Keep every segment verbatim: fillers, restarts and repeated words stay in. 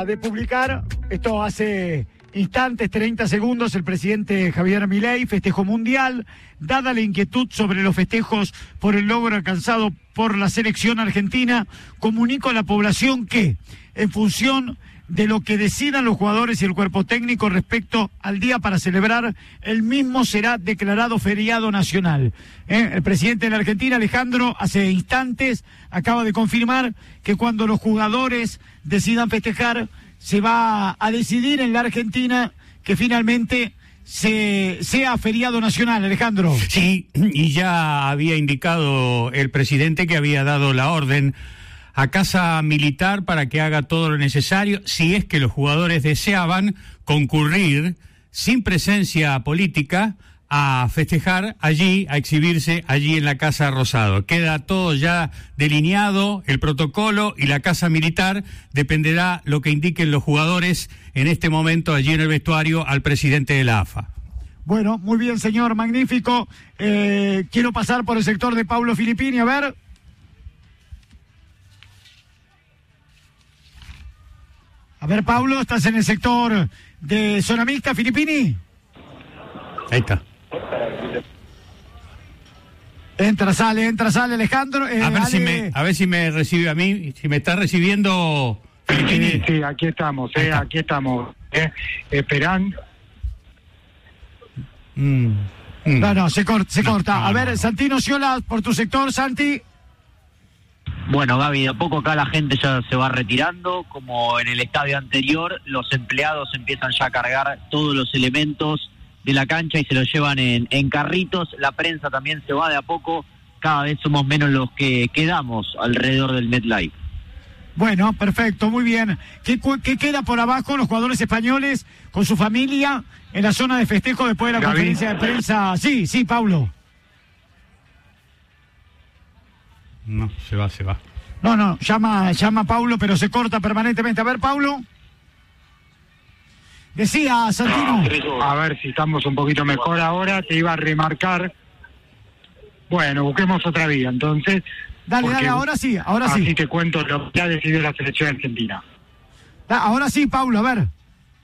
de publicar, esto hace instantes, treinta segundos, el presidente Javier Milei, festejo mundial, dada la inquietud sobre los festejos por el logro alcanzado por la selección argentina, comunico a la población que, en función de lo que decidan los jugadores y el cuerpo técnico respecto al día para celebrar, el mismo será declarado feriado nacional. ¿Eh? El presidente de la Argentina, Alejandro, hace instantes acaba de confirmar que cuando los jugadores decidan festejar, se va a decidir en la Argentina que finalmente se sea feriado nacional, Alejandro. Sí, y ya había indicado el presidente que había dado la orden a Casa Militar para que haga todo lo necesario, si es que los jugadores deseaban concurrir sin presencia política a festejar allí, a exhibirse allí en la Casa Rosado. Queda todo ya delineado, el protocolo y la Casa Militar, dependerá lo que indiquen los jugadores en este momento allí en el vestuario al presidente de la A F A. Bueno, muy bien, señor, magnífico. Eh, quiero pasar por el sector de Paulo Filippini, a ver. A ver, Paulo, ¿estás en el sector de zona mixta, Filippini? Ahí está. Entra, sale, entra, sale, Alejandro. Eh, a, ver Ale... si me, a ver si me recibe a mí, si me está recibiendo Filippini. Sí, sí, aquí estamos, eh, está. aquí estamos. Eh, esperando. Mm, mm. No, no, se, cor se no, corta. No, a ver, no, no. Santino Sciola, por tu sector, Santi. Bueno, Gaby, de a poco acá la gente ya se va retirando, como en el estadio anterior, los empleados empiezan ya a cargar todos los elementos de la cancha y se los llevan en, en carritos, la prensa también se va de a poco, cada vez somos menos los que quedamos alrededor del MetLife. Bueno, perfecto, muy bien. ¿Qué, ¿Qué queda por abajo los jugadores españoles con su familia en la zona de festejo después de la Gaby. conferencia de prensa? Sí, sí, Paulo. No, se va, se va. No, no, llama, llama a Paulo, pero se corta permanentemente. A ver, Paulo. Decía Santino. A ver si estamos un poquito mejor ahora. Te iba a remarcar. Bueno, busquemos otra vía, entonces. Dale, dale, ahora sí, ahora sí. Así te cuento lo que ha decidido la selección argentina. Da, ahora sí, Paulo, a ver.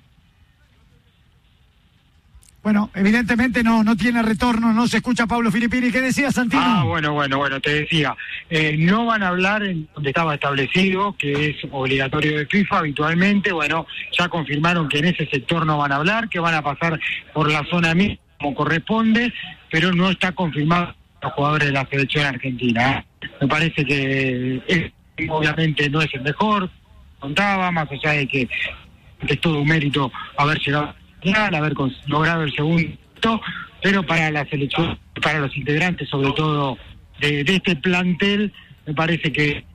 Bueno, evidentemente no no tiene retorno, no se escucha a Paulo Filippini. ¿Qué decía Santino? Ah, bueno, bueno, bueno, te decía, eh, no van a hablar en donde estaba establecido, que es obligatorio de FIFA habitualmente. Bueno, ya confirmaron que en ese sector no van a hablar, que van a pasar por la zona misma como corresponde, pero no está confirmado los jugadores de la selección argentina. Me parece que es, obviamente no es el mejor, contaba, más allá de que, que es todo un mérito haber llegado haber logrado el segundo, pero para la selección, para los integrantes sobre todo de, de este plantel, me parece que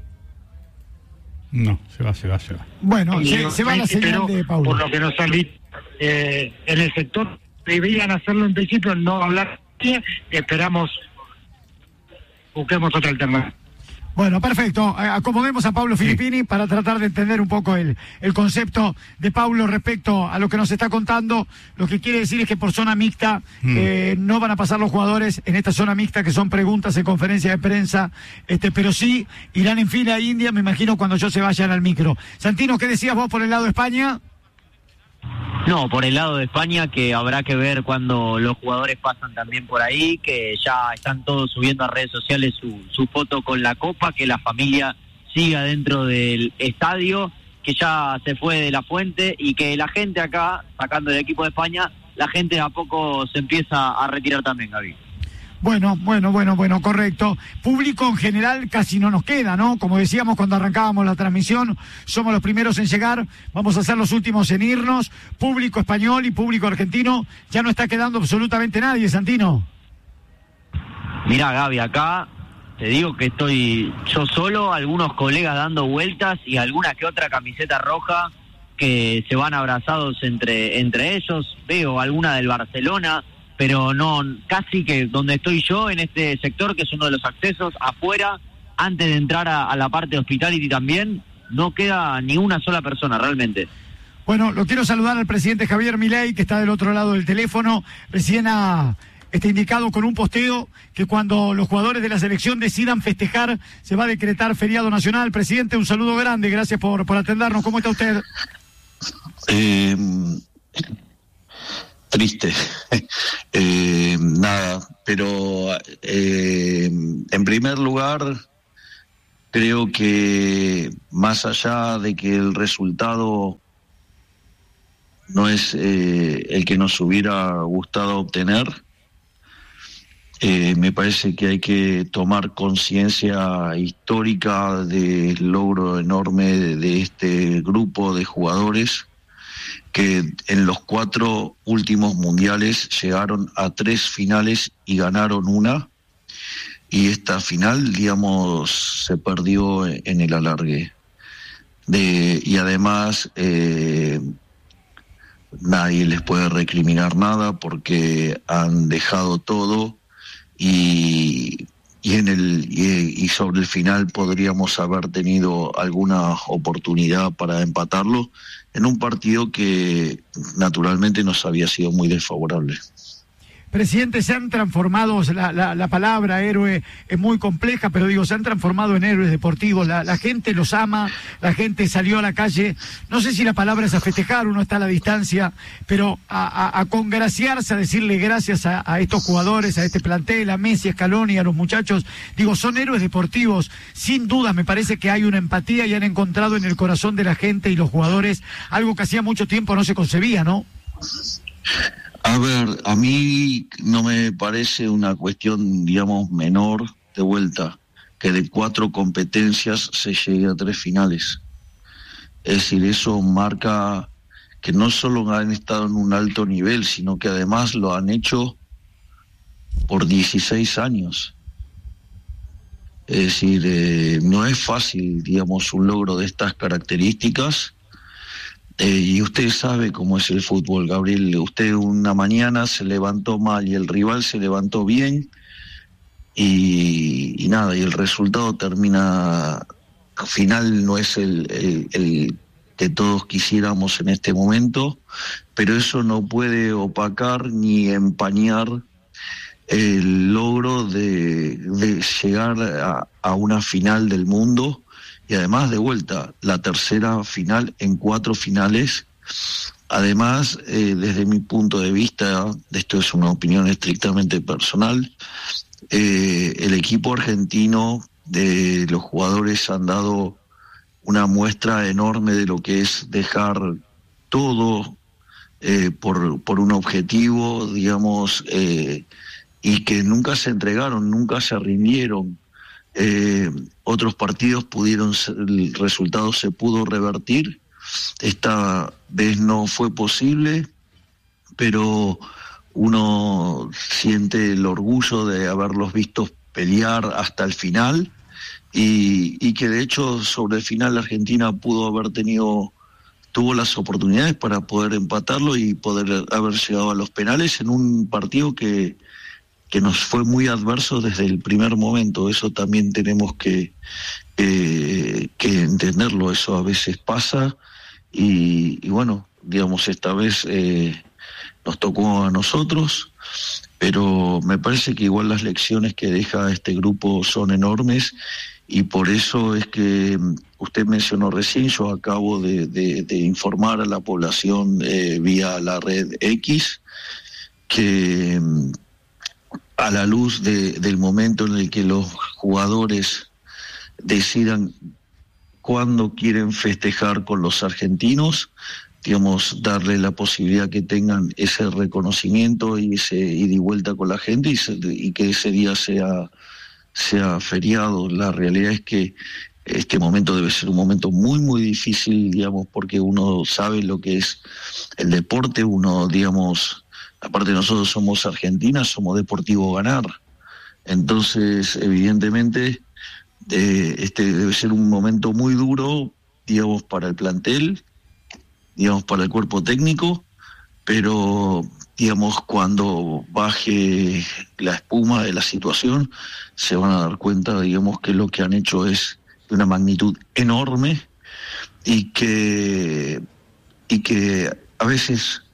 no, se va, se va, se va. Bueno, se, se va la señal de Paulo. Por lo que nos han dicho eh, en el sector, deberían hacerlo en principio, no hablar, esperamos, busquemos otra alternativa. Bueno, perfecto. Acomodemos a Paulo Filippini para tratar de entender un poco el, el concepto de Paulo respecto a lo que nos está contando. Lo que quiere decir es que por zona mixta mm. eh, no van a pasar los jugadores en esta zona mixta, que son preguntas en conferencia de prensa, este, pero sí irán en fila a India, me imagino, cuando yo se vayan al micro. Santino, ¿qué decías vos por el lado de España? No, por el lado de España, que habrá que ver cuando los jugadores pasan también por ahí, que ya están todos subiendo a redes sociales su, su foto con la copa, que la familia siga dentro del estadio, que ya se fue de la fuente y que la gente acá, sacando el equipo de España, la gente a poco se empieza a retirar también, Gaby. Bueno, bueno, bueno, bueno, correcto. Público en general casi no nos queda, ¿no? Como decíamos cuando arrancábamos la transmisión, somos los primeros en llegar, vamos a ser los últimos en irnos. Público español y público argentino, ya no está quedando absolutamente nadie, Santino. Mirá, Gaby, acá te digo que estoy yo solo, algunos colegas dando vueltas y alguna que otra camiseta roja que se van abrazados entre, entre ellos. Veo alguna del Barcelona, pero no, casi que donde estoy yo, en este sector, que es uno de los accesos, afuera, antes de entrar a, a la parte de hospitality también, no queda ni una sola persona, realmente. Bueno, lo quiero saludar al presidente Javier Milei, que está del otro lado del teléfono, recién ha está indicado con un posteo que cuando los jugadores de la selección decidan festejar se va a decretar feriado nacional. Presidente, un saludo grande, gracias por, por atendernos. ¿Cómo está usted? Eh, triste, eh, nada, pero eh, en primer lugar creo que más allá de que el resultado no es eh, el que nos hubiera gustado obtener, eh, me parece que hay que tomar conciencia histórica del logro enorme de, de este grupo de jugadores que en los cuatro últimos mundiales llegaron a tres finales y ganaron una, y esta final, digamos, se perdió en el alargue. De, y además eh, nadie les puede recriminar nada porque han dejado todo y, y en el y, y sobre el final podríamos haber tenido alguna oportunidad para empatarlo en un partido que naturalmente nos había sido muy desfavorable. Presidente, se han transformado, la, la, la palabra héroe es muy compleja, pero digo, se han transformado en héroes deportivos, la, la gente los ama, la gente salió a la calle, no sé si la palabra es a festejar, uno está a la distancia, pero a, a, a congraciarse, a decirle gracias a, a estos jugadores, a este plantel, a Messi, a Scaloni, a los muchachos, digo, son héroes deportivos, sin duda me parece que hay una empatía y han encontrado en el corazón de la gente y los jugadores algo que hacía mucho tiempo no se concebía, ¿no? A ver, a mí no me parece una cuestión, digamos, menor de vuelta, que de cuatro competencias se llegue a tres finales. Es decir, eso marca que no solo han estado en un alto nivel, sino que además lo han hecho por dieciséis años. Es decir, eh, no es fácil, digamos, un logro de estas características. Eh, y usted sabe cómo es el fútbol, Gabriel. Usted una mañana se levantó mal y el rival se levantó bien y, y nada, y el resultado termina, final no es el, el, el que todos quisiéramos en este momento, pero eso no puede opacar ni empañar el logro de, de llegar a, a una final del mundo. Y además, de vuelta, la tercera final en cuatro finales. Además, eh, desde mi punto de vista, esto es una opinión estrictamente personal, eh, el equipo argentino, de los jugadores han dado una muestra enorme de lo que es dejar todo eh, por, por un objetivo, digamos, eh, y que nunca se entregaron, nunca se rindieron. Eh, otros partidos pudieron ser, el resultado se pudo revertir, esta vez no fue posible, pero uno siente el orgullo de haberlos visto pelear hasta el final y, y que de hecho sobre el final la Argentina pudo haber tenido tuvo las oportunidades para poder empatarlo y poder haber llegado a los penales en un partido que que nos fue muy adverso desde el primer momento. Eso también tenemos que, eh, que entenderlo, eso a veces pasa, y, y bueno, digamos, esta vez eh, nos tocó a nosotros, pero me parece que igual las lecciones que deja este grupo son enormes, y por eso es que usted mencionó recién, yo acabo de, de, de informar a la población eh, vía la red X, que a la luz de, del momento en el que los jugadores decidan cuándo quieren festejar con los argentinos, digamos, darle la posibilidad que tengan ese reconocimiento y ese ida y vuelta con la gente y, se, y que ese día sea, sea feriado. La realidad es que este momento debe ser un momento muy, muy difícil, digamos, porque uno sabe lo que es el deporte, uno, digamos, aparte nosotros somos Argentina, somos Deportivo Ganar. Entonces, evidentemente, eh, este debe ser un momento muy duro, digamos, para el plantel, digamos, para el cuerpo técnico, pero, digamos, cuando baje la espuma de la situación, se van a dar cuenta, digamos, que lo que han hecho es de una magnitud enorme y que, y que a veces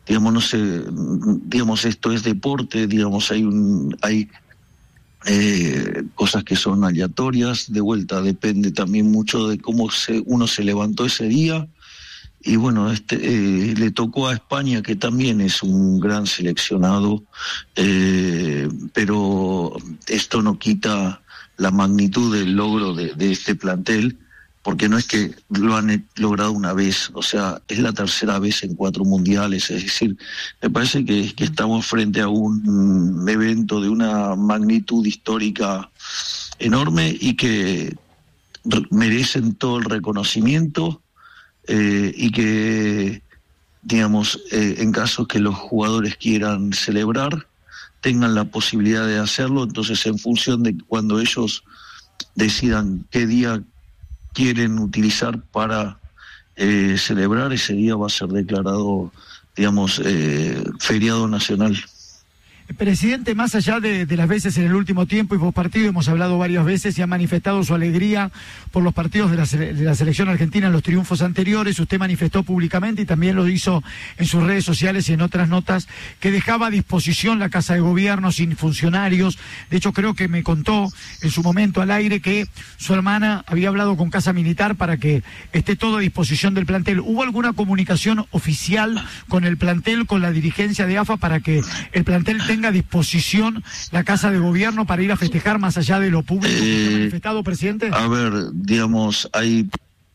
digamos, no sé, digamos, esto es deporte, digamos, hay un, hay eh, cosas que son aleatorias, de vuelta, depende también mucho de cómo se, uno se levantó ese día. Y bueno, este eh, le tocó a España, que también es un gran seleccionado, eh, pero esto no quita la magnitud del logro de, de este plantel, porque no es que lo han logrado una vez, o sea, es la tercera vez en cuatro mundiales, es decir, me parece que, que estamos frente a un evento de una magnitud histórica enorme y que merecen todo el reconocimiento. Eh, y que, digamos, eh, en caso que los jugadores quieran celebrar, tengan la posibilidad de hacerlo. Entonces, en función de cuando ellos decidan qué día quieren utilizar para eh, celebrar, ese día va a ser declarado, digamos, eh, feriado nacional. Presidente, más allá de, de las veces en el último tiempo y post partido, hemos hablado varias veces y ha manifestado su alegría por los partidos de la, de la selección argentina en los triunfos anteriores. Usted manifestó públicamente y también lo hizo en sus redes sociales y en otras notas que dejaba a disposición la Casa de Gobierno sin funcionarios. De hecho, creo que me contó en su momento al aire que su hermana había hablado con Casa Militar para que esté todo a disposición del plantel. ¿Hubo alguna comunicación oficial con el plantel, con la dirigencia de A F A, para que el plantel tenga tenga a disposición la Casa de Gobierno para ir a festejar más allá de lo público eh, que ha manifestado, presidente? A ver, digamos, hay...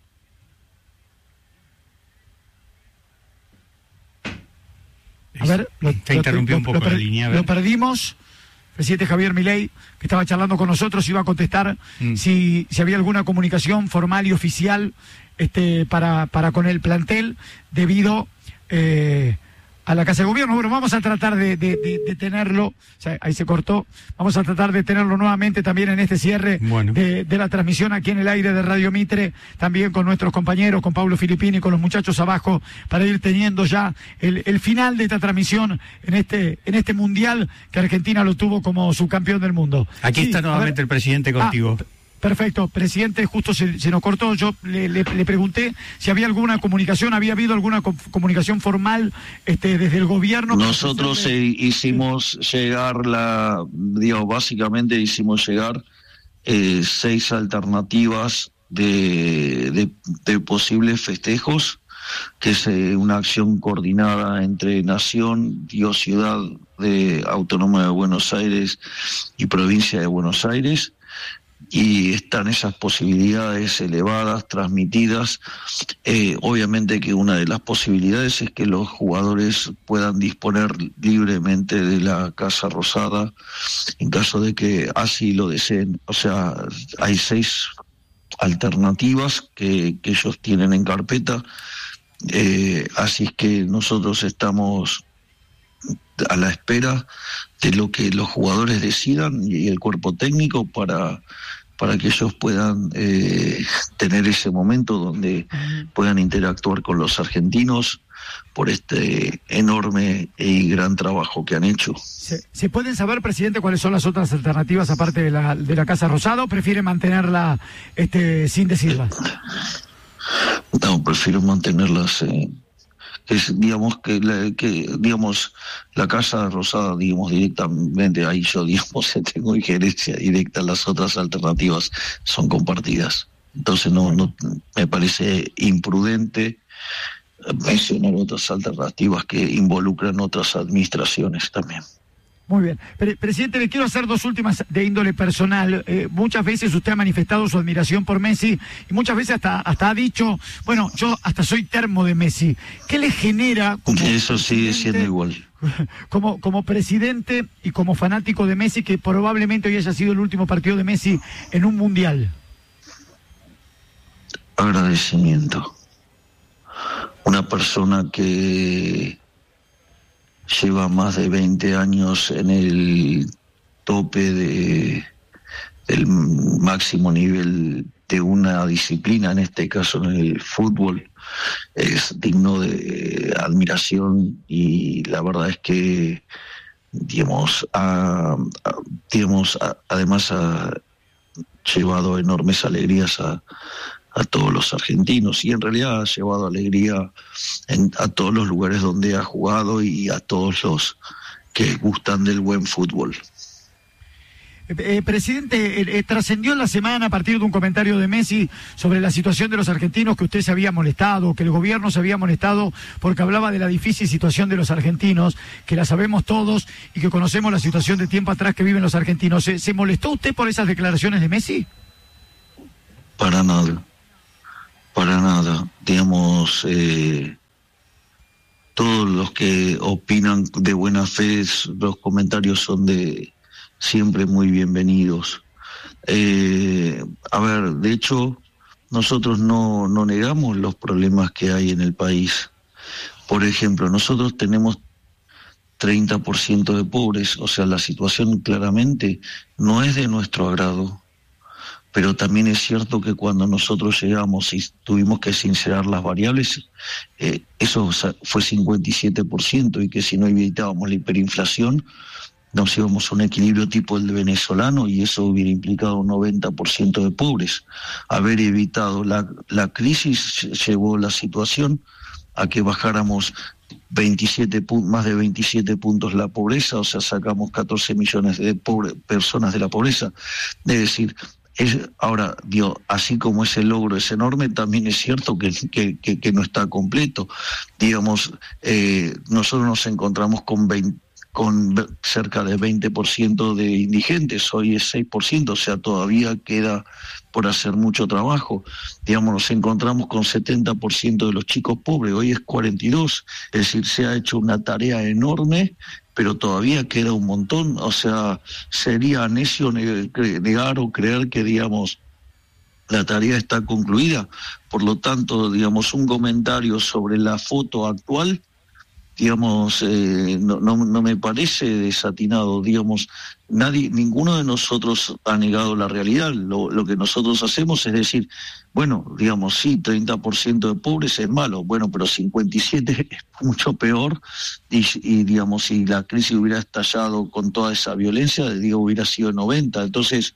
A ver, lo, te interrumpió un poco lo, la línea. Lo perdimos. Presidente Javier Milei, que estaba charlando con nosotros, iba a contestar mm. si, si había alguna comunicación formal y oficial este, para, para con el plantel debido... Eh, a la Casa de Gobierno. Bueno, vamos a tratar de, de, de, de tenerlo, o sea, ahí se cortó, vamos a tratar de tenerlo nuevamente también en este cierre bueno. de, de la transmisión aquí en el aire de Radio Mitre, también con nuestros compañeros, con Pablo Filippini, con los muchachos abajo, para ir teniendo ya el, el final de esta transmisión en este, en este mundial que Argentina lo tuvo como subcampeón del mundo. Aquí sí, está nuevamente el presidente contigo. Ah, perfecto, presidente, justo se, se nos cortó, yo le, le, le pregunté si había alguna comunicación, había habido alguna co comunicación formal este, desde el gobierno. Nosotros eh, hicimos sí. llegar la, digo, básicamente hicimos llegar eh, seis alternativas de, de, de posibles festejos, que es eh, una acción coordinada entre Nación, digo, Ciudad de Autónoma de Buenos Aires y Provincia de Buenos Aires. Y están esas posibilidades elevadas, transmitidas. Eh, obviamente que una de las posibilidades es que los jugadores puedan disponer libremente de la Casa Rosada en caso de que así lo deseen. O sea, hay seis alternativas que, que ellos tienen en carpeta, eh, así es que nosotros estamos a la espera de lo que los jugadores decidan y el cuerpo técnico para para que ellos puedan eh, tener ese momento donde puedan interactuar con los argentinos por este enorme y gran trabajo que han hecho. ¿Se, ¿se pueden saber, presidente, cuáles son las otras alternativas aparte de la de la Casa Rosada, o prefiere mantenerla este, sin decirlas? No, prefiero mantenerlas... Eh, es, digamos que la, que digamos la Casa Rosada, digamos, directamente ahí yo digamos tengo injerencia directa, las otras alternativas son compartidas, entonces no, no me parece imprudente mencionar otras alternativas que involucran otras administraciones también. Muy bien. Pre presidente, le quiero hacer dos últimas de índole personal. Eh, muchas veces usted ha manifestado su admiración por Messi y muchas veces hasta, hasta ha dicho, bueno, yo hasta soy termo de Messi. ¿Qué le genera? Como Eso sigue siendo igual. Como, como presidente y como fanático de Messi, que probablemente hoy haya sido el último partido de Messi en un mundial? Agradecimiento. Una persona que lleva más de veinte años en el tope de, del máximo nivel de una disciplina, en este caso en el fútbol, es digno de admiración, y la verdad es que, digamos, ha, digamos a, además ha llevado enormes alegrías a, a todos los argentinos, y en realidad ha llevado alegría en, a todos los lugares donde ha jugado y a todos los que gustan del buen fútbol. Eh, presidente, eh, eh, trascendió en la semana a partir de un comentario de Messi sobre la situación de los argentinos, que usted se había molestado, que el gobierno se había molestado porque hablaba de la difícil situación de los argentinos, que la sabemos todos y que conocemos la situación de tiempo atrás que viven los argentinos. ¿Se, se molestó usted por esas declaraciones de Messi? Para nada, para nada. Digamos, eh, todos los que opinan de buena fe, los comentarios son de siempre muy bienvenidos. Eh, a ver, de hecho, nosotros no, no negamos los problemas que hay en el país. Por ejemplo, nosotros tenemos treinta por ciento de pobres, o sea, la situación claramente no es de nuestro agrado. Pero también es cierto que cuando nosotros llegamos y tuvimos que sincerar las variables, eh, eso fue cincuenta y siete por ciento, y que si no evitábamos la hiperinflación, nos íbamos a un equilibrio tipo el de venezolano, y eso hubiera implicado un noventa por ciento de pobres. Haber evitado la, la crisis llevó la situación a que bajáramos veintisiete, más de veintisiete puntos la pobreza, o sea, sacamos catorce millones de pobre, personas de la pobreza. Es decir, es, ahora, digo, así como ese logro es enorme, también es cierto que, que, que, que no está completo. Digamos, eh, nosotros nos encontramos con veinte con cerca de veinte por ciento de indigentes, hoy es seis por ciento, o sea, todavía queda por hacer mucho trabajo. Digamos, nos encontramos con setenta por ciento de los chicos pobres, hoy es cuarenta y dos por ciento, es decir, se ha hecho una tarea enorme, pero todavía queda un montón. O sea, sería necio negar o creer que, digamos, la tarea está concluida. Por lo tanto, digamos, un comentario sobre la foto actual, digamos, eh, no, no, no me parece desatinado. Digamos, nadie, ninguno de nosotros ha negado la realidad. Lo, lo que nosotros hacemos es decir, bueno, digamos, sí, treinta por ciento de pobres es malo, bueno, pero cincuenta y siete es mucho peor, y, y digamos, si la crisis hubiera estallado con toda esa violencia, digo, hubiera sido noventa. Entonces,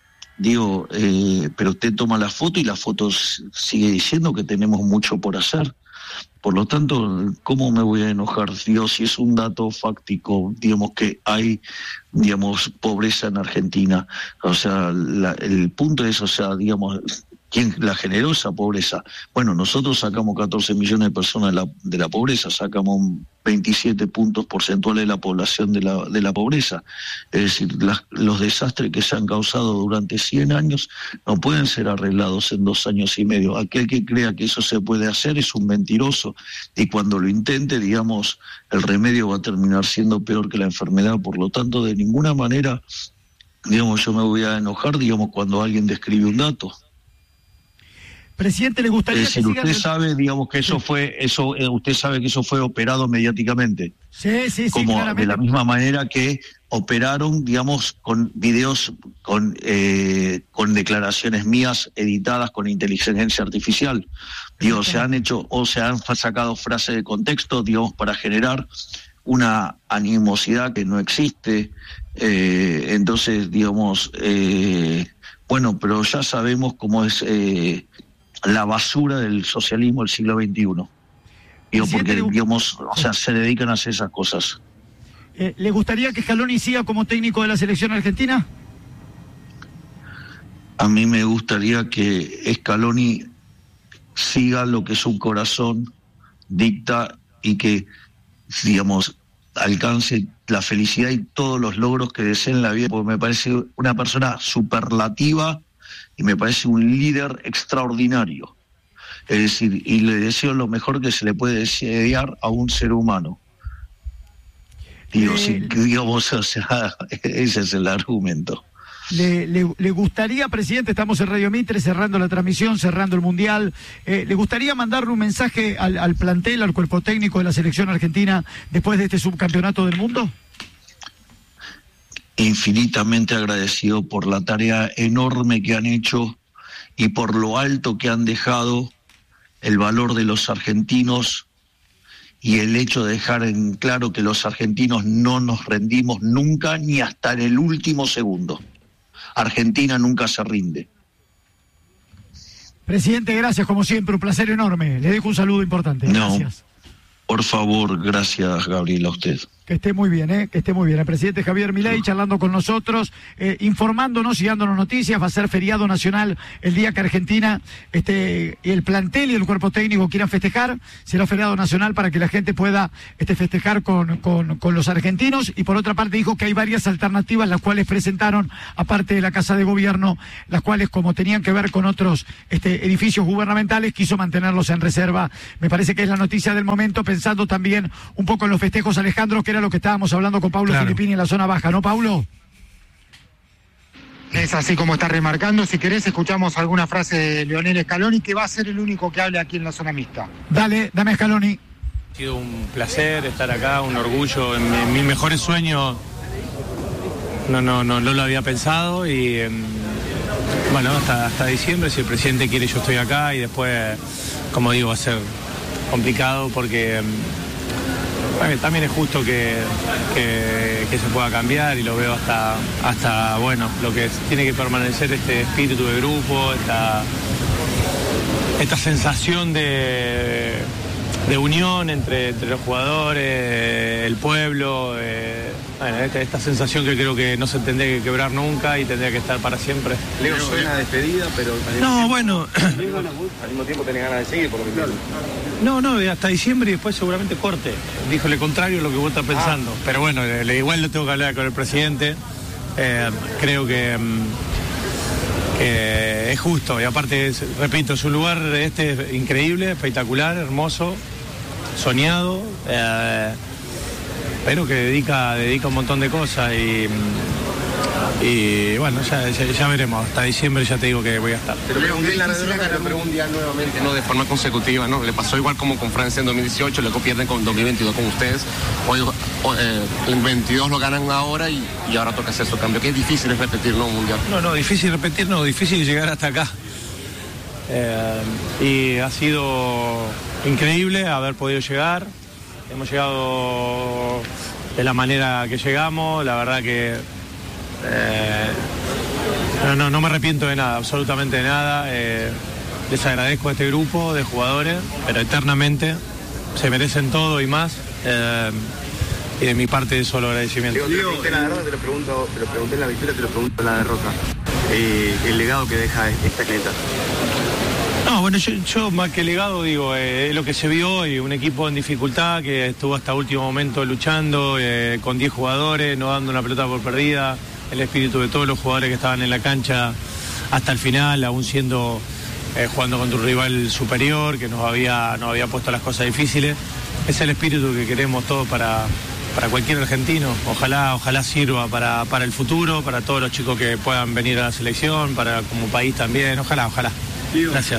digo, eh, pero usted toma la foto y la foto sigue diciendo que tenemos mucho por hacer. Por lo tanto, ¿cómo me voy a enojar? Dios, si es un dato fáctico, digamos, que hay, digamos, pobreza en Argentina. O sea, la, el punto es, o sea, digamos, ¿quién la generó esa pobreza? Bueno, nosotros sacamos catorce millones de personas de la, de la pobreza, sacamos veintisiete puntos porcentuales de la población de la, de la pobreza. Es decir, las, los desastres que se han causado durante cien años no pueden ser arreglados en dos años y medio. Aquel que crea que eso se puede hacer es un mentiroso, y cuando lo intente, digamos, el remedio va a terminar siendo peor que la enfermedad. Por lo tanto, de ninguna manera, digamos, yo me voy a enojar, digamos, cuando alguien describe un dato. Presidente, ¿le gustaría es decir, que usted siga... sabe, digamos, que eso sí. fue, eso, eh, usted sabe que eso fue operado mediáticamente. Sí, sí, sí, como claramente. De la misma manera que operaron, digamos, con videos, con eh, con declaraciones mías editadas con inteligencia artificial. Digo, se han hecho o se han sacado frases de contexto, digamos, para generar una animosidad que no existe. Eh, entonces, digamos, eh, bueno, pero ya sabemos cómo es eh, la basura del socialismo del siglo veintiuno. Digo, porque, digamos, o sea, se dedican a hacer esas cosas. Eh, ¿Le gustaría que Scaloni siga como técnico de la selección argentina? A mí me gustaría que Scaloni siga lo que su corazón dicta y que, digamos, alcance la felicidad y todos los logros que desee en la vida, porque me parece una persona superlativa y me parece un líder extraordinario. Es decir, y le deseo lo mejor que se le puede desear a un ser humano. Digo, eh, si, digamos, o sea, ese es el argumento. Le, le, le gustaría, presidente, estamos en Radio Mitre, cerrando la transmisión, cerrando el Mundial, eh, ¿le gustaría mandarle un mensaje al, al plantel, al cuerpo técnico de la selección argentina después de este subcampeonato del mundo? Infinitamente agradecido por la tarea enorme que han hecho y por lo alto que han dejado el valor de los argentinos y el hecho de dejar en claro que los argentinos no nos rendimos nunca, ni hasta en el último segundo. Argentina nunca se rinde. Presidente, gracias como siempre, un placer enorme. Le dejo un saludo importante. Gracias. No, por favor, gracias, Gabriel, a usted. Que esté muy bien, ¿eh? Que esté muy bien. El presidente Javier Milei charlando con nosotros, eh, informándonos y dándonos noticias. Va a ser feriado nacional el día que Argentina, este, el plantel y el cuerpo técnico quieran festejar. Será feriado nacional para que la gente pueda este, festejar con, con, con los argentinos. Y por otra parte dijo que hay varias alternativas, las cuales presentaron, aparte de la Casa de Gobierno, las cuales, como tenían que ver con otros este, edificios gubernamentales, quiso mantenerlos en reserva. Me parece que es la noticia del momento, pensando también un poco en los festejos, Alejandro, que era lo que estábamos hablando con Paulo claro. Filippini en la zona baja, ¿no, Paulo? Es así como está remarcando. Si querés, escuchamos alguna frase de Lionel Scaloni, que va a ser el único que hable aquí en la zona mixta. Dale, dame Scaloni. Ha sido un placer estar acá, un orgullo. En, en mis mejores sueños no, no, no, no lo había pensado y eh, bueno, hasta, hasta diciembre, si el presidente quiere, yo estoy acá y después, como digo, va a ser complicado porque... Eh, también es justo que, que, que se pueda cambiar y lo veo hasta, hasta bueno, lo que es, tiene que permanecer este espíritu de grupo, esta, esta sensación de, de unión entre, entre los jugadores, el pueblo, eh, bueno, esta, esta sensación que creo que no se tendría que quebrar nunca y tendría que estar para siempre. Leo, suena despedida, pero... No, bueno... Al mismo tiempo tenés ganas de seguir, por lo que entiendo. No, no, hasta diciembre y después seguramente corte. Dijo lo contrario de lo que vos estás pensando. Ah. Pero bueno, le, igual lo tengo que hablar con el presidente. Eh, creo que, que es justo. Y aparte, es, repito, es un lugar este increíble, espectacular, hermoso, soñado. Eh, pero que dedica, dedica un montón de cosas y... Y bueno, ya, ya, ya veremos. Hasta diciembre ya te digo que voy a estar. Pero pregunté la pregunta nuevamente, no de forma consecutiva, ¿no? Le pasó igual como con Francia en dos mil dieciocho, luego pierden con dos mil veintidós con ustedes. Hoy eh, en veintidós lo ganan ahora y, y ahora toca hacer su cambio. Que es difícil es repetir, ¿no? Un mundial. No, no, difícil repetir, no, difícil llegar hasta acá. Eh, y ha sido increíble haber podido llegar. Hemos llegado de la manera que llegamos, la verdad que Eh, no, no, no me arrepiento de nada, absolutamente de nada. Eh, les agradezco a este grupo de jugadores, pero eternamente se merecen todo y más. Eh, y de mi parte solo agradecimiento. Diego, te lo, la verdad, te lo pregunto, te lo pregunté en la victoria, te lo pregunto en la derrota. Eh, el legado que deja esta clienta. No, bueno, yo, yo más que legado digo, eh, es lo que se vio hoy, un equipo en dificultad que estuvo hasta último momento luchando, eh, con diez jugadores, no dando una pelota por perdida. El espíritu de todos los jugadores que estaban en la cancha hasta el final, aún siendo eh, jugando contra un rival superior que nos había, nos había puesto las cosas difíciles. Es el espíritu que queremos todos para, para cualquier argentino. Ojalá, ojalá sirva para, para el futuro, para todos los chicos que puedan venir a la selección, para como país también. Ojalá, ojalá. Gracias.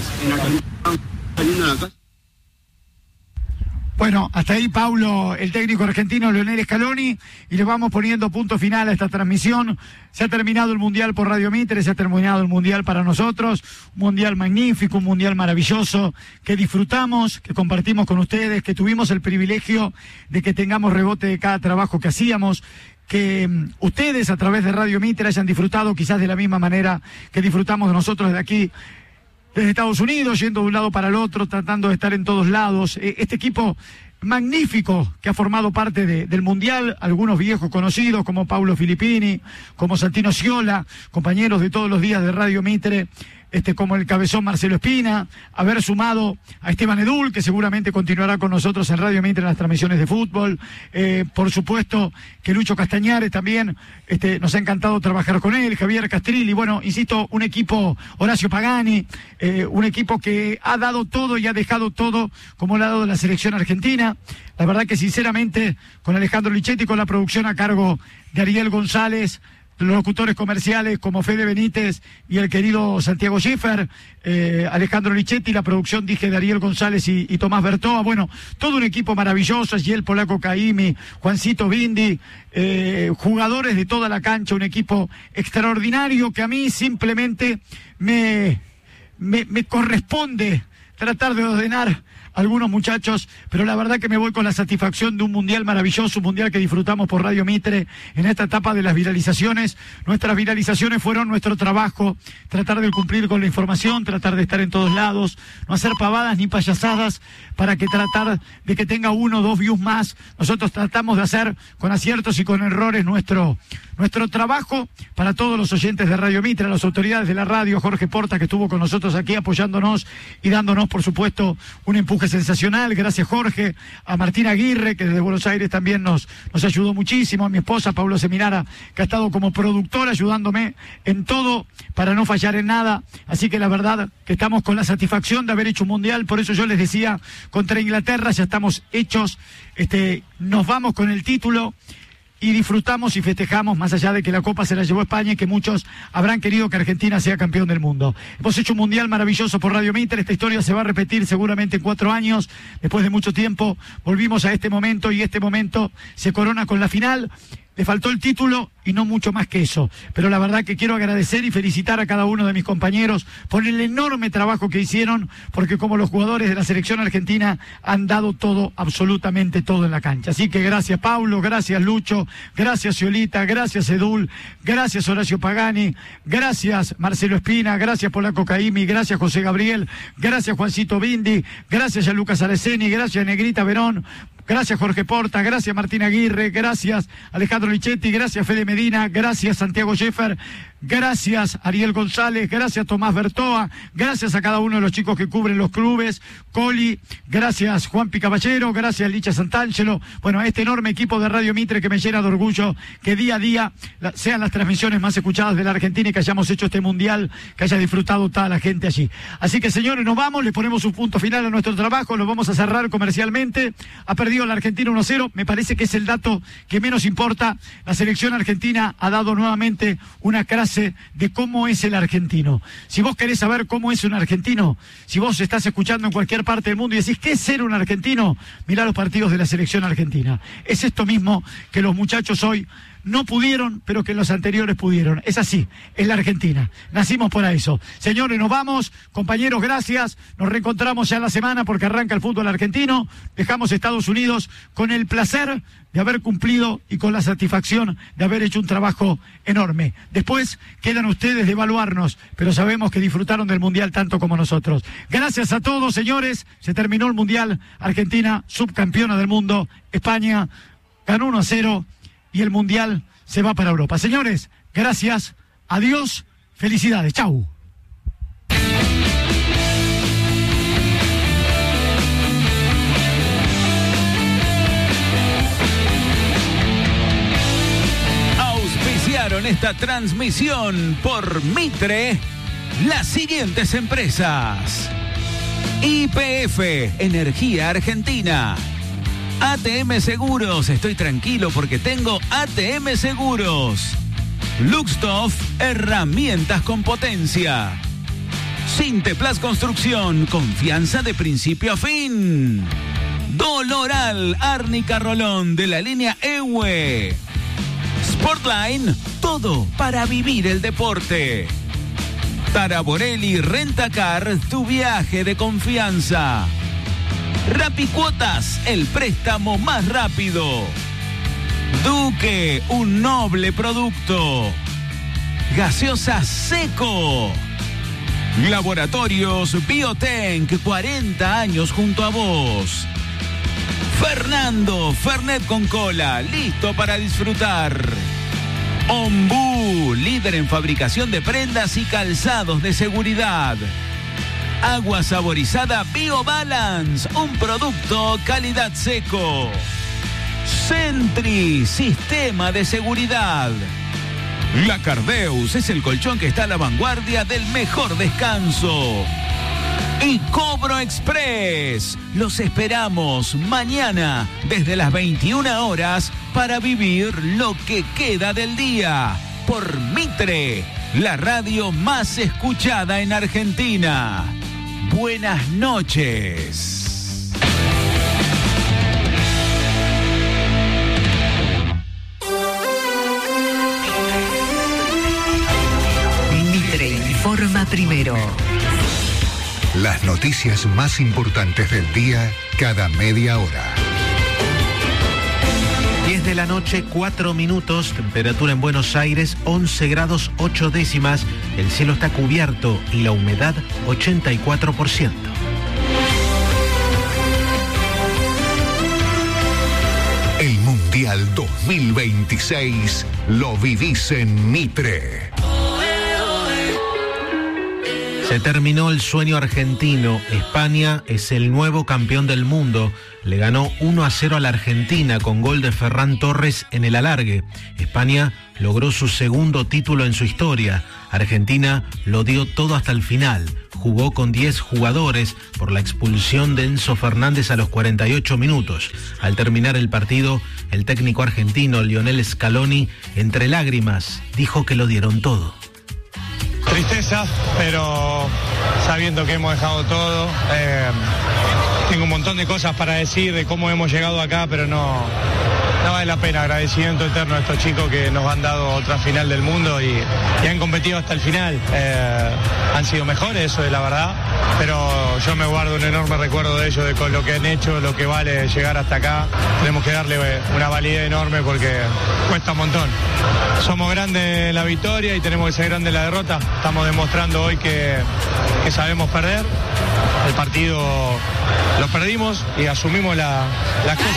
Bueno, hasta ahí Paulo, el técnico argentino Lionel Scaloni, y le vamos poniendo punto final a esta transmisión. Se ha terminado el Mundial por Radio Mitre, se ha terminado el Mundial para nosotros, un Mundial magnífico, un Mundial maravilloso, que disfrutamos, que compartimos con ustedes, que tuvimos el privilegio de que tengamos rebote de cada trabajo que hacíamos, que um, ustedes a través de Radio Mitre hayan disfrutado quizás de la misma manera que disfrutamos de nosotros de aquí, desde Estados Unidos, yendo de un lado para el otro, tratando de estar en todos lados. Este equipo magnífico que ha formado parte de, del Mundial, algunos viejos conocidos como Paulo Filippini, como Santino Sciola, compañeros de todos los días de Radio Mitre, este, como el cabezón Marcelo Espina, haber sumado a Esteban Edul, que seguramente continuará con nosotros en Radio Mitre en las transmisiones de fútbol, eh, por supuesto que Lucho Castañares también, este, nos ha encantado trabajar con él, Javier Castrilli, bueno, insisto, un equipo, Horacio Pagani, eh, un equipo que ha dado todo y ha dejado todo como lo ha dado la selección argentina. La verdad que sinceramente, con Alejandro Lichetti, con la producción a cargo de Ariel González, los locutores comerciales como Fede Benítez y el querido Santiago Schiffer, eh, Alejandro Lichetti, la producción dije de Ariel González y, y Tomás Bertoa, bueno, todo un equipo maravilloso, allí el polaco Caimi, Juancito Bindi, eh, jugadores de toda la cancha, un equipo extraordinario que a mí simplemente me, me, me corresponde tratar de ordenar algunos muchachos, pero la verdad que me voy con la satisfacción de un mundial maravilloso, un mundial que disfrutamos por Radio Mitre en esta etapa de las viralizaciones. Nuestras viralizaciones fueron nuestro trabajo, tratar de cumplir con la información, tratar de estar en todos lados, no hacer pavadas ni payasadas para que tratar de que tenga uno o dos views más. Nosotros tratamos de hacer con aciertos y con errores nuestro, nuestro trabajo para todos los oyentes de Radio Mitre, a las autoridades de la radio, Jorge Porta, que estuvo con nosotros aquí apoyándonos y dándonos, por supuesto, un empuje sensacional. Gracias, Jorge. A Martín Aguirre, que desde Buenos Aires también nos, nos ayudó muchísimo. A mi esposa, Pablo Seminara, que ha estado como productora ayudándome en todo para no fallar en nada. Así que la verdad que estamos con la satisfacción de haber hecho un mundial. Por eso yo les decía, contra Inglaterra ya estamos hechos. Este, nos vamos con el título y disfrutamos y festejamos, más allá de que la Copa se la llevó España y que muchos habrán querido que Argentina sea campeón del mundo. Hemos hecho un mundial maravilloso por Radio Mitre. Esta historia se va a repetir seguramente en cuatro años. Después de mucho tiempo volvimos a este momento y este momento se corona con la final. Le faltó el título y no mucho más que eso. Pero la verdad que quiero agradecer y felicitar a cada uno de mis compañeros por el enorme trabajo que hicieron, porque como los jugadores de la selección argentina han dado todo, absolutamente todo en la cancha. Así que gracias Paulo, gracias Lucho, gracias Ciolita, gracias Edul, gracias Horacio Pagani, gracias Marcelo Espina, gracias Polaco Caimi, gracias José Gabriel, gracias Juancito Bindi, gracias a Lucas Areceni, gracias Negrita Verón, gracias Jorge Porta, gracias Martín Aguirre, gracias Alejandro Lichetti, gracias Fede Medina, gracias Santiago Scheffer, gracias Ariel González, gracias Tomás Bertoa, gracias a cada uno de los chicos que cubren los clubes, Coli, gracias Juan Picaballero, gracias Licha Santangelo, bueno, a este enorme equipo de Radio Mitre que me llena de orgullo que día a día la, sean las transmisiones más escuchadas de la Argentina y que hayamos hecho este mundial, que haya disfrutado toda la gente allí. Así que señores, nos vamos, le ponemos un punto final a nuestro trabajo, lo vamos a cerrar comercialmente. Ha perdido la Argentina uno cero, me parece que es el dato que menos importa. La selección argentina ha dado nuevamente una clase de cómo es el argentino. Si vos querés saber cómo es un argentino, si vos estás escuchando en cualquier parte del mundo y decís, ¿qué es ser un argentino? Mirá los partidos de la selección argentina. Es esto mismo que los muchachos hoy no pudieron, pero que los anteriores pudieron. Es así, es la Argentina. Nacimos para eso. Señores, nos vamos. Compañeros, gracias. Nos reencontramos ya en la semana porque arranca el fútbol argentino. Dejamos Estados Unidos con el placer de haber cumplido y con la satisfacción de haber hecho un trabajo enorme. Después quedan ustedes de evaluarnos, pero sabemos que disfrutaron del Mundial tanto como nosotros. Gracias a todos, señores. Se terminó el Mundial. Argentina, subcampeona del mundo. España ganó uno a cero. Y el Mundial se va para Europa. Señores, gracias, adiós, felicidades, chau. Auspiciaron esta transmisión por Mitre las siguientes empresas: Y P F, Energía Argentina. A T M Seguros, estoy tranquilo porque tengo A T M Seguros. Luxtoff, herramientas con potencia. Sinteplas Construcción, confianza de principio a fin. Doloral, Árnica Rolón de la línea E W E. Sportline, todo para vivir el deporte. Taraborelli Rentacar, tu viaje de confianza. Rapicuotas, el préstamo más rápido. Duque, un noble producto. Gaseosa Seco. Laboratorios Biotenc, cuarenta años junto a vos. Fernando, Fernet con cola, listo para disfrutar. Ombú, líder en fabricación de prendas y calzados de seguridad. Agua saborizada BioBalance, un producto calidad seco. Sentry, sistema de seguridad. La Cardeus es el colchón que está a la vanguardia del mejor descanso. Y Cobro Express, los esperamos mañana desde las veintiuna horas para vivir lo que queda del día por Mitre, la radio más escuchada en Argentina. Buenas noches. Mitre informa primero. Las noticias más importantes del día cada media hora. diez de la noche, cuatro minutos, temperatura en Buenos Aires, once grados ocho décimas, el cielo está cubierto y la humedad ochenta y cuatro por ciento. El Mundial dos mil veintiséis lo vivís en Mitre. Se terminó el sueño argentino. España es el nuevo campeón del mundo. Le ganó uno a cero a la Argentina con gol de Ferran Torres en el alargue. España logró su segundo título en su historia. Argentina lo dio todo hasta el final. Jugó con diez jugadores por la expulsión de Enzo Fernández a los cuarenta y ocho minutos. Al terminar el partido, el técnico argentino Lionel Scaloni, entre lágrimas, dijo que lo dieron todo. Tristeza, pero sabiendo que hemos dejado todo. Eh, tengo un montón de cosas para decir de cómo hemos llegado acá, pero no, no vale la pena. Agradecimiento eterno a estos chicos que nos han dado otra final del mundo y, y han competido hasta el final. Eh, han sido mejores, eso es la verdad, pero yo me guardo un enorme recuerdo de ellos, de con lo que han hecho, lo que vale llegar hasta acá. Tenemos que darle una validez enorme porque cuesta un montón. Somos grandes en la victoria y tenemos que ser grandes en la derrota. Estamos demostrando hoy que, que sabemos perder. El partido lo perdimos y asumimos la, las cosas.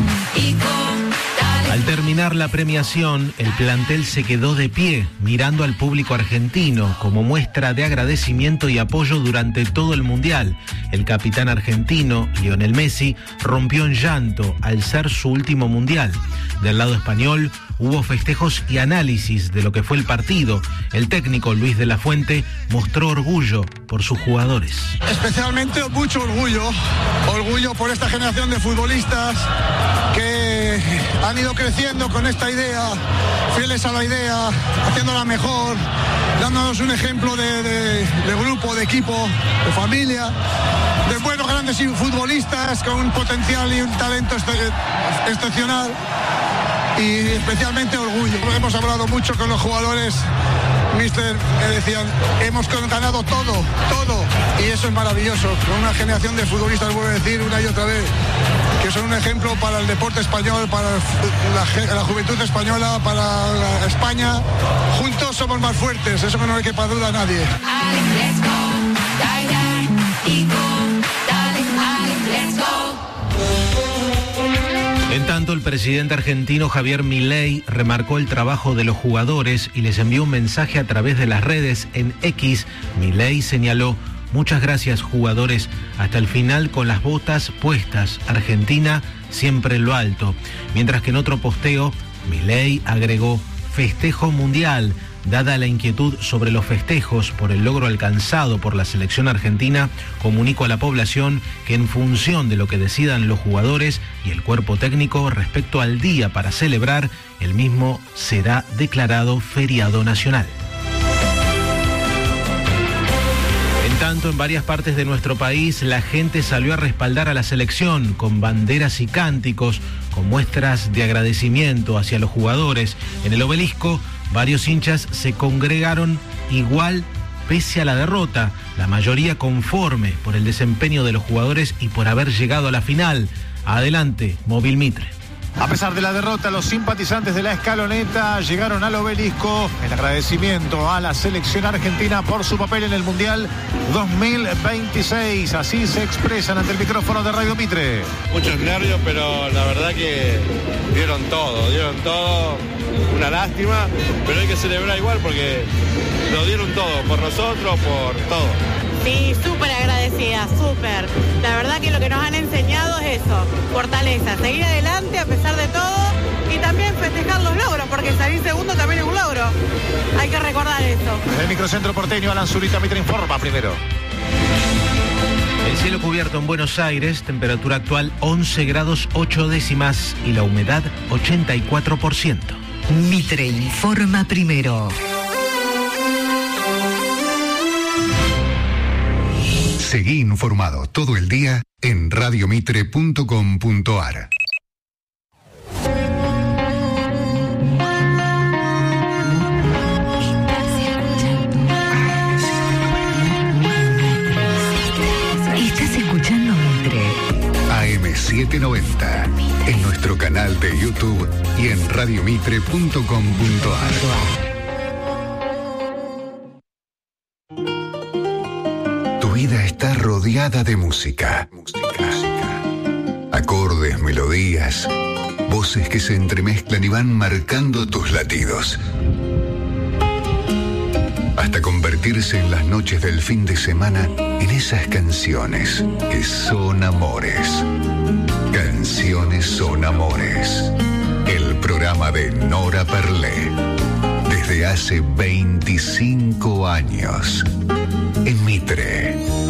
Al terminar la premiación, el plantel se quedó de pie, mirando al público argentino como muestra de agradecimiento y apoyo durante todo el Mundial. El capitán argentino, Lionel Messi, rompió en llanto al ser su último Mundial. Del lado español, hubo festejos y análisis de lo que fue el partido. El técnico Luis de la Fuente mostró orgullo por sus jugadores. Especialmente mucho orgullo, orgullo por esta generación de futbolistas que han ido creciendo con esta idea, fieles a la idea, haciéndola mejor, dándonos un ejemplo de, de, de grupo, de equipo, de familia, de buenos grandes futbolistas con un potencial y un talento excepcional. Y especialmente orgullo. Hemos hablado mucho con los jugadores, mister, que decían, hemos ganado todo, todo. Y eso es maravilloso. Con una generación de futbolistas, vuelvo a decir una y otra vez, que son un ejemplo para el deporte español, para la, la juventud española, para la España. Juntos somos más fuertes, eso que no le quepa duda a nadie. En tanto, el presidente argentino Javier Milei remarcó el trabajo de los jugadores y les envió un mensaje a través de las redes. En X, Milei señaló: muchas gracias, jugadores, hasta el final con las botas puestas, Argentina siempre en lo alto. Mientras que en otro posteo, Milei agregó: festejo mundial. Dada la inquietud sobre los festejos por el logro alcanzado por la selección argentina, comunico a la población que en función de lo que decidan los jugadores y el cuerpo técnico respecto al día para celebrar, el mismo será declarado feriado nacional. En tanto, en varias partes de nuestro país, la gente salió a respaldar a la selección con banderas y cánticos, con muestras de agradecimiento hacia los jugadores. En el Obelisco, varios hinchas se congregaron igual pese a la derrota, la mayoría conforme por el desempeño de los jugadores y por haber llegado a la final. Adelante, Móvil Mitre. A pesar de la derrota, los simpatizantes de la Escaloneta llegaron al Obelisco en agradecimiento a la selección argentina por su papel en el Mundial dos mil veintiséis. Así se expresan ante el micrófono de Radio Mitre. Muchos nervios, pero la verdad que dieron todo, dieron todo. Una lástima, pero hay que celebrar igual porque lo dieron todo, por nosotros, por todo. Sí, súper agradecida, súper. La verdad que lo que nos han enseñado es eso, fortaleza, seguir adelante a pesar de todo y también festejar los logros, porque salir segundo también es un logro. Hay que recordar eso. En el microcentro porteño, Alan Zurita, Mitre informa primero. El cielo cubierto en Buenos Aires, temperatura actual once grados ocho décimas y la humedad ochenta y cuatro por ciento. Mitre informa primero. Seguí informado todo el día en radiomitre punto com punto ar. siete noventa. En nuestro canal de YouTube y en radiomitre punto com punto ar. Tu vida está rodeada de música. Acordes, melodías, voces que se entremezclan y van marcando tus latidos. Hasta convertirse en las noches del fin de semana en esas canciones que son amores. Canciones son amores. El programa de Nora Perlé. Desde hace veinticinco años. En Mitre.